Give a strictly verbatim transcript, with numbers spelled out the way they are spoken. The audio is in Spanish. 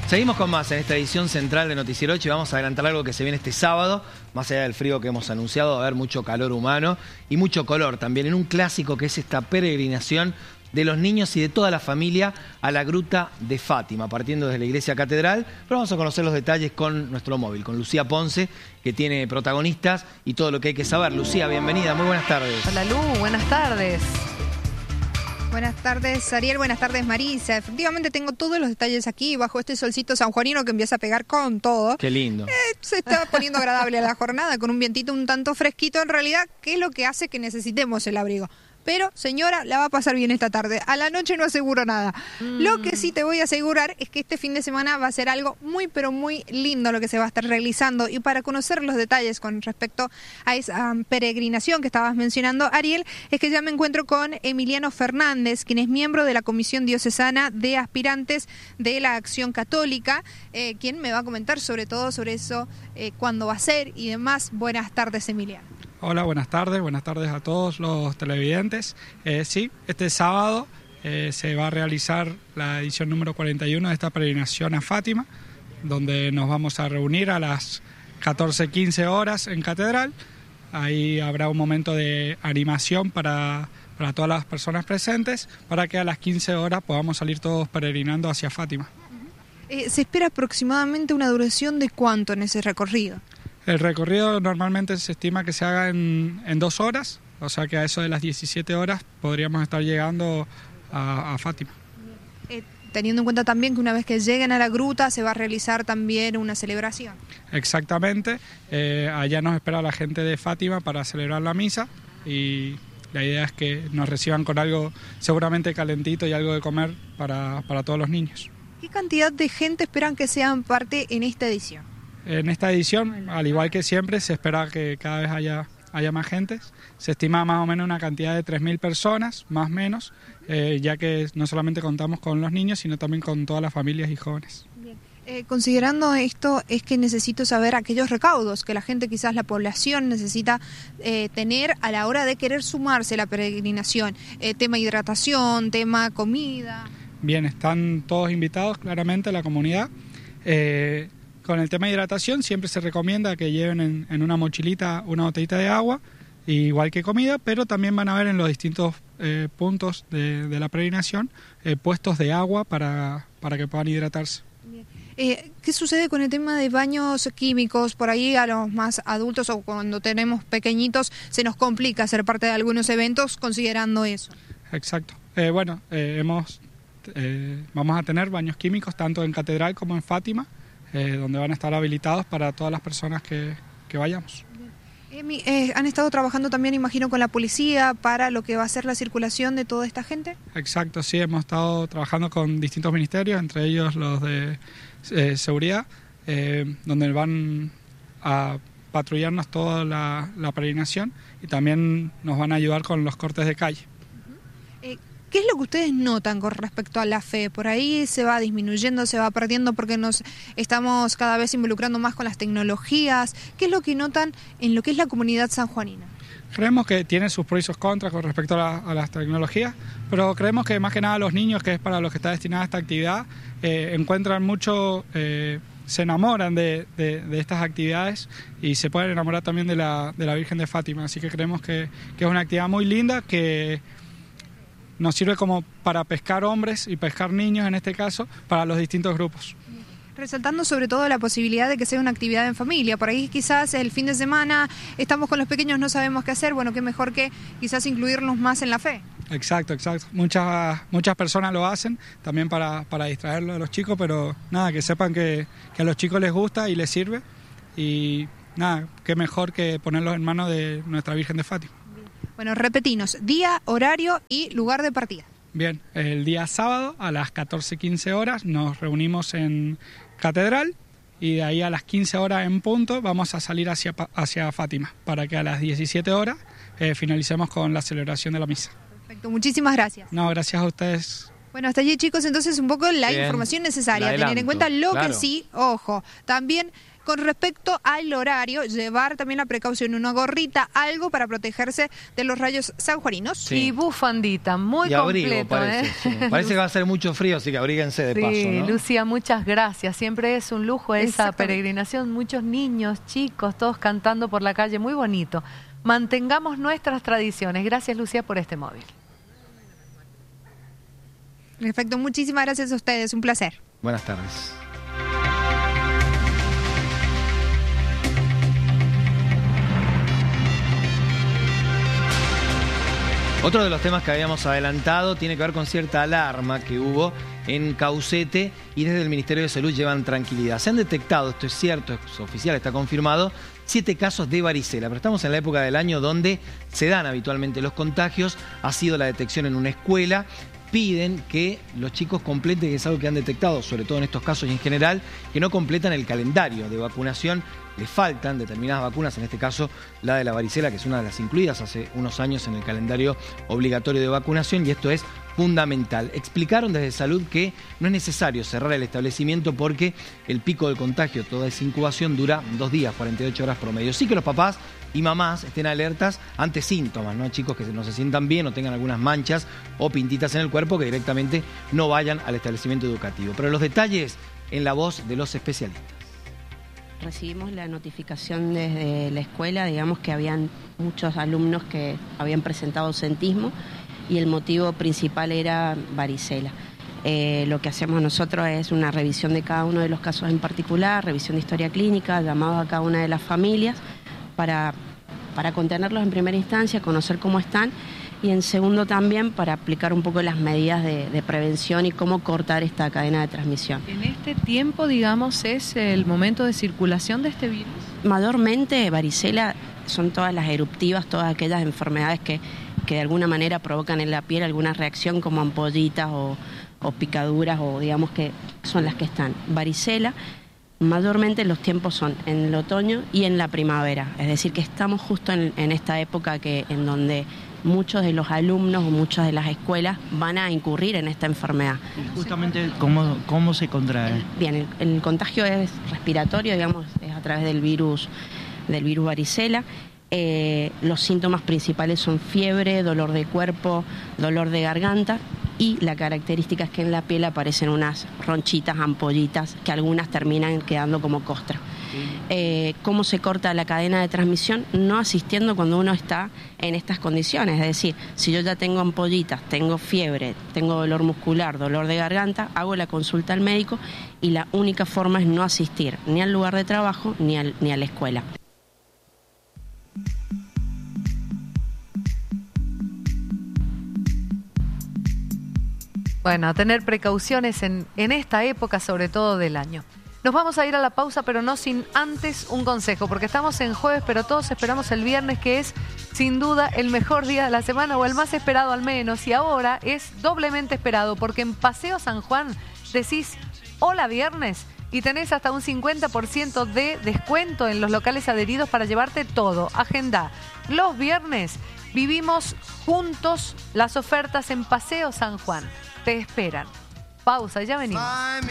Seguimos con más en esta edición central de Noticiero ocho y vamos a adelantar algo que se viene este sábado, más allá del frío que hemos anunciado, va a haber mucho calor humano y mucho color también en un clásico que es esta peregrinación de los niños y de toda la familia a la Gruta de Fátima, partiendo desde la Iglesia Catedral. Pero vamos a conocer los detalles con nuestro móvil, con Lucía Ponce, que tiene protagonistas y todo lo que hay que saber. Lucía, bienvenida, muy buenas tardes. Hola Lu, buenas tardes. Buenas tardes, Ariel. Buenas tardes, Marisa. Efectivamente tengo todos los detalles aquí, bajo este solcito sanjuanino que empieza a pegar con todo. Qué lindo. Eh, se está poniendo agradable la jornada, con un vientito un tanto fresquito. En realidad, ¿qué es lo que hace que necesitemos el abrigo? Pero, señora, la va a pasar bien esta tarde. A la noche no aseguro nada. Mm. Lo que sí te voy a asegurar es que este fin de semana va a ser algo muy, pero muy lindo lo que se va a estar realizando. Y para conocer los detalles con respecto a esa um, peregrinación que estabas mencionando, Ariel, es que ya me encuentro con Emiliano Fernández, quien es miembro de la Comisión Diocesana de Aspirantes de la Acción Católica, eh, quien me va a comentar sobre todo sobre eso, eh, cuándo va a ser y demás. Buenas tardes, Emiliano. Hola, buenas tardes, buenas tardes a todos los televidentes. Eh, sí, este sábado eh, se va a realizar la edición número cuarenta y uno de esta peregrinación a Fátima, donde nos vamos a reunir a las catorce quince horas en Catedral. Ahí habrá un momento de animación para, para todas las personas presentes, para que a las quince horas podamos salir todos peregrinando hacia Fátima. Eh, ¿Se espera aproximadamente una duración de cuánto en ese recorrido? El recorrido normalmente se estima que se haga en, en dos horas, o sea que a eso de las diecisiete horas podríamos estar llegando a, a Fátima. Eh, teniendo en cuenta también que una vez que lleguen a la gruta se va a realizar también una celebración. Exactamente, eh, allá nos espera la gente de Fátima para celebrar la misa y la idea es que nos reciban con algo seguramente calentito y algo de comer para, para todos los niños. ¿Qué cantidad de gente esperan que sean parte en esta edición? En esta edición, al igual que siempre, se espera que cada vez haya, haya más gente. Se estima más o menos una cantidad de tres mil personas, más o menos, eh, ya que no solamente contamos con los niños, sino también con todas las familias y jóvenes. Bien. Eh, considerando esto, es que necesito saber aquellos recaudos que la gente, quizás la población, necesita eh, tener a la hora de querer sumarse a la peregrinación. Eh, tema hidratación, tema comida. Bien, están todos invitados, claramente, la comunidad. Eh, Con el tema de hidratación siempre se recomienda que lleven en, en una mochilita una botellita de agua, igual que comida, pero también van a ver en los distintos eh, puntos de, de la peregrinación eh, puestos de agua para, para que puedan hidratarse. Eh, ¿Qué sucede con el tema de baños químicos? Por ahí a los más adultos o cuando tenemos pequeñitos se nos complica ser parte de algunos eventos considerando eso. Exacto. Eh, bueno, eh, hemos, eh, vamos a tener baños químicos tanto en Catedral como en Fátima, Eh, donde van a estar habilitados para todas las personas que, que vayamos. Emi, eh, ¿Han estado trabajando también, imagino, con la policía para lo que va a ser la circulación de toda esta gente? Exacto, sí, hemos estado trabajando con distintos ministerios, entre ellos los de eh, seguridad, eh, donde van a patrullarnos toda la, la peregrinación y también nos van a ayudar con los cortes de calle. Uh-huh. eh, ¿Qué es lo que ustedes notan con respecto a la fe? Por ahí se va disminuyendo, se va perdiendo porque nos estamos cada vez involucrando más con las tecnologías. ¿Qué es lo que notan en lo que es la comunidad sanjuanina? Creemos que tiene sus pros y sus contras con respecto a, la, a las tecnologías, pero creemos que más que nada los niños, que es para los que está destinada esta actividad, eh, encuentran mucho, eh, se enamoran de, de, de estas actividades y se pueden enamorar también de la, de la Virgen de Fátima. Así que creemos que, que es una actividad muy linda que nos sirve como para pescar hombres y pescar niños, en este caso, para los distintos grupos. Resaltando sobre todo la posibilidad de que sea una actividad en familia. Por ahí quizás el fin de semana estamos con los pequeños, no sabemos qué hacer. Bueno, qué mejor que quizás incluirnos más en la fe. Exacto, exacto. Muchas, muchas personas lo hacen también para, para distraerlos a los chicos, pero nada, que sepan que, que a los chicos les gusta y les sirve. Y nada, qué mejor que ponerlos en manos de nuestra Virgen de Fátima. Bueno, repetinos, día, horario y lugar de partida. Bien, el día sábado a las catorce quince horas nos reunimos en Catedral y de ahí a las quince horas en punto vamos a salir hacia, hacia Fátima para que a las diecisiete horas eh, finalicemos con la celebración de la misa. Perfecto, muchísimas gracias. No, gracias a ustedes. Bueno, hasta allí, chicos, entonces un poco la Bien, información necesaria, adelanto, tener en cuenta lo claro. que sí, ojo, también Con respecto al horario, llevar también la precaución, una gorrita, algo para protegerse de los rayos sanjuaninos. Sí. Y bufandita, muy y abrigo, completo. parece, ¿eh? sí. Parece que va a ser mucho frío, así que abríguense de Sí, paso, ¿no? Lucía, muchas gracias. Siempre es un lujo esa Exactamente. peregrinación. Muchos niños, chicos, todos cantando por la calle. Muy bonito. Mantengamos nuestras tradiciones. Gracias, Lucía, por este móvil. Perfecto, muchísimas gracias a ustedes, un placer. Buenas tardes. Otro de los temas que habíamos adelantado tiene que ver con cierta alarma que hubo en Caucete y desde el Ministerio de Salud llevan tranquilidad. Se han detectado, esto es cierto, es oficial, está confirmado, siete casos de varicela, pero estamos en la época del año donde se dan habitualmente los contagios. Ha sido la detección en una escuela. Piden que los chicos completen, que es algo que han detectado, sobre todo en estos casos y en general, que no completan el calendario de vacunación. Les faltan determinadas vacunas, en este caso la de la varicela, que es una de las incluidas hace unos años en el calendario obligatorio de vacunación, y esto es fundamental. Explicaron desde Salud que no es necesario cerrar el establecimiento porque el pico del contagio, toda esa incubación, dura dos días, cuarenta y ocho horas promedio. Sí que los papás y mamás estén alertas ante síntomas, ¿no? Chicos que no se sientan bien o tengan algunas manchas o pintitas en el cuerpo, que directamente no vayan al establecimiento educativo. Pero los detalles en la voz de los especialistas. Recibimos la notificación desde la escuela, digamos que habían muchos alumnos que habían presentado ausentismo y el motivo principal era varicela. Eh, lo que hacemos nosotros es una revisión de cada uno de los casos en particular, revisión de historia clínica, llamados a cada una de las familias para, para contenerlos en primera instancia, conocer cómo están, y en segundo también para aplicar un poco las medidas de, de prevención y cómo cortar esta cadena de transmisión. En este tiempo, digamos, es el momento de circulación de este virus. Mayormente varicela son todas las eruptivas, todas aquellas enfermedades que, que de alguna manera provocan en la piel alguna reacción como ampollitas o, o picaduras, o digamos que son las que están. Varicela, mayormente los tiempos son en el otoño y en la primavera, es decir que estamos justo en, en esta época que, en donde muchos de los alumnos o muchas de las escuelas van a incurrir en esta enfermedad. Y justamente, ¿cómo, cómo se contrae? Bien, el, el contagio es respiratorio, digamos, es a través del virus, del virus varicela. Eh, los síntomas principales son fiebre, dolor de cuerpo, dolor de garganta, y la característica es que en la piel aparecen unas ronchitas, ampollitas, que algunas terminan quedando como costra. Eh, ¿Cómo se corta la cadena de transmisión? No asistiendo cuando uno está en estas condiciones, es decir, si yo ya tengo ampollitas, tengo fiebre, tengo dolor muscular, dolor de garganta, hago la consulta al médico, y la única forma es no asistir ni al lugar de trabajo ni, al, ni a la escuela. Bueno, a tener precauciones en, en esta época, sobre todo del año. Nos vamos a ir a la pausa, pero no sin antes un consejo, porque estamos en jueves, pero todos esperamos el viernes, que es sin duda el mejor día de la semana, o el más esperado al menos, y ahora es doblemente esperado, porque en Paseo San Juan decís hola viernes y tenés hasta un cincuenta por ciento de descuento en los locales adheridos para llevarte todo. Agenda. Los viernes vivimos juntos las ofertas en Paseo San Juan. Te esperan. Pausa, ya venimos.